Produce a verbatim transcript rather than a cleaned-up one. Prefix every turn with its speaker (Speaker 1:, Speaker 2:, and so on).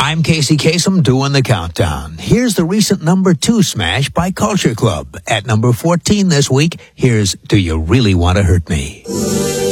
Speaker 1: I'm Casey Kasem doing the countdown. Here's the recent number two smash by Culture Club. At number fourteen this week, here's Do You Really Want to Hurt Me?